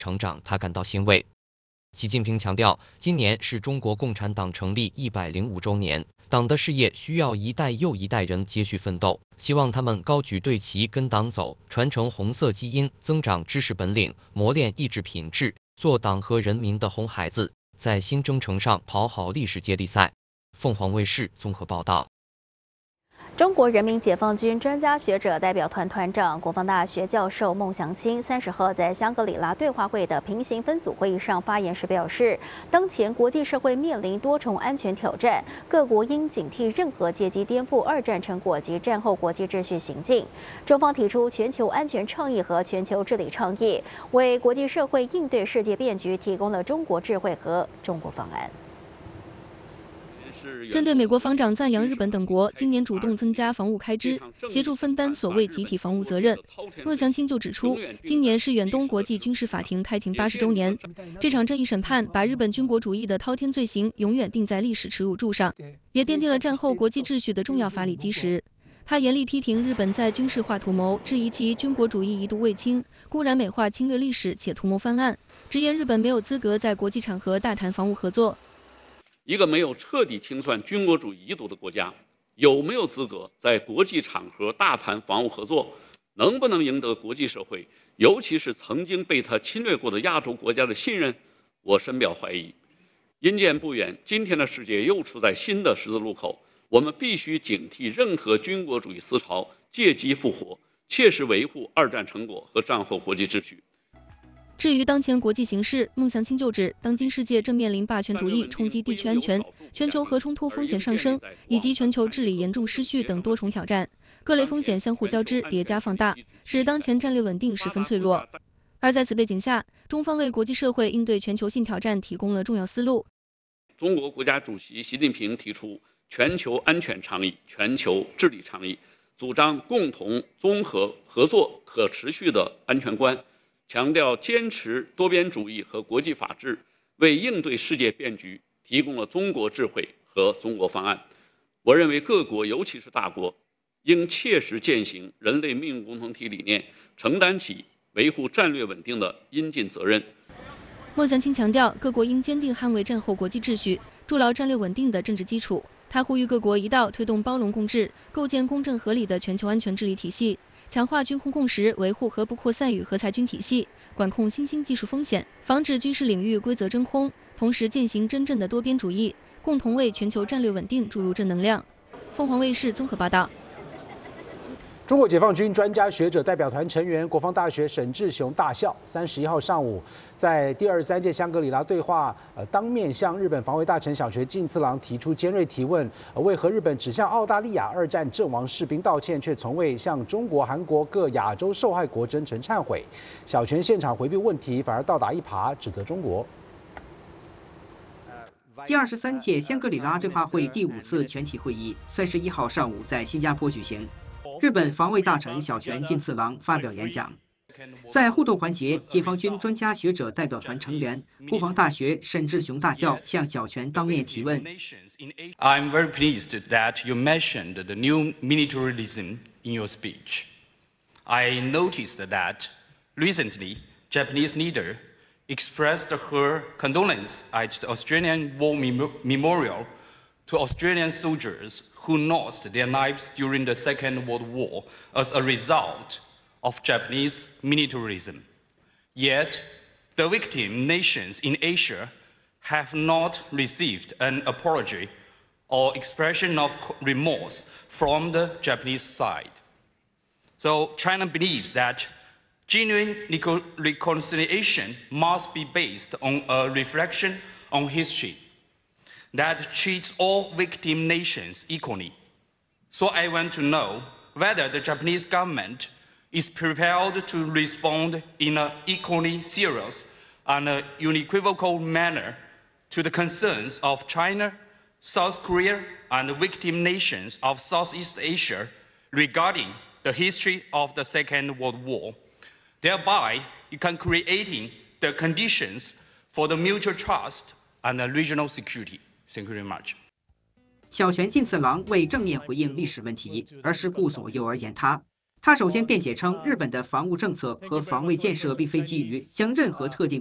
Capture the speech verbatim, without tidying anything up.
成长，他感到欣慰。习近平强调，今年是中国共产党成立一百零五周年，党的事业需要一代又一代人接续奋斗，希望他们高举队旗跟党走，传承红色基因，增长知识本领，磨练意志品质，做党和人民的红孩子，在新征程上跑好历史接力赛。凤凰卫视综合报道。 中国人民解放军专家学者代表团团长、国防大学教授孟祥青三十号在香格里拉对话会的平行分组会议上发言时表示，当前国际社会面临多重安全挑战，各国应警惕任何借机颠覆二战成果及战后国际秩序行径。中方提出全球安全倡议和全球治理倡议，为国际社会应对世界变局提供了中国智慧和中国方案。 针对美国防长赞扬日本等国今年主动增加防务开支，协助分担所谓集体防务责任，孟祥青就指出，今年是远东国际军事法庭开庭八十周年，这场正义审判把日本军国主义的滔天罪行永远钉在历史耻辱柱上，也奠定了战后国际秩序的重要法理基石。他严厉批评日本在军事化图谋，质疑其军国主义遗毒未清，公然美化侵略历史且图谋翻案，直言日本没有资格在国际场合大谈防务合作。 一个没有彻底清算军国主义遗毒的国家，有没有资格在国际场合大谈防务合作？能不能赢得国际社会，尤其是曾经被他侵略过的亚洲国家的信任？我深表怀疑。因见不远，今天的世界又处在新的十字路口，我们必须警惕任何军国主义思潮借机复活，切实维护二战成果和战后国际秩序。 至于当前国际形势，孟祥青就指，当今世界正面临霸权主义冲击地区安全、全球核冲突风险上升以及全球治理严重失序等多重挑战，各类风险相互交织、叠加放大，使当前战略稳定十分脆弱。而在此背景下，中方为国际社会应对全球性挑战提供了重要思路。 中国国家主席习近平提出全球安全倡议、全球治理倡议，主张共同、综合、合作、可持续的安全观。强调坚持多边主义和国际法治，为应对世界变局提供了中国智慧和中国方案。我认为各国，尤其是大国，应切实践行人类命运共同体理念，承担起维护战略稳定的应尽责任。 孟祥青强调，各国应坚定捍卫战后国际秩序，筑牢战略稳定的政治基础。他呼吁各国一道推动包容共治，构建公正合理的全球安全治理体系。强化军控共识，维护核不扩散与核裁军体系，管控新兴技术风险，防止军事领域规则真空，同时践行真正的多边主义，共同为全球战略稳定注入正能量。凤凰卫视综合报道。 中国解放军专家学者代表团成员、国防大学沈志雄大校，三十一号上午在第二十三届香格里拉对话，呃，当面向日本防卫大臣小泉进次郎提出尖锐提问：呃、为何日本只向澳大利亚二战阵亡士兵道歉，却从未向中国、韩国各亚洲受害国真诚忏悔？小泉现场回避问题，反而倒打一耙，指责中国。 第二十三届香格里拉对话会第五次全体会议，三十一号上午在新加坡举行。日本防卫大臣小泉进次郎发表演讲。在互动环节，解放军专家学者代表团成员、国防大学沈志雄大校向小泉当面提问。 I'm very pleased that you mentioned the new militarism in your speech. I noticed that recently, Japanese leader expressed her condolence at the Australian War Memorial to Australian soldiers who lost their lives during the Second World War as a result of Japanese militarism. Yet, the victim nations in Asia have not received an apology or expression of remorse from the Japanese side. So China believes that genuine reconciliation must be based on a reflection on history that treats all victim nations equally. So I want to know whether the Japanese government is prepared to respond in an equally serious and unequivocal manner to the concerns of China, South Korea, and victim nations of Southeast Asia regarding the history of the Second World War. Thereby, you can create the conditions for the mutual trust and the regional security. Thank you very much. 小泉进次郎未正面回应历史问题，而是顾左右而言他。 他首先辩解称，日本的防务政策和防卫建设并非基于将任何特定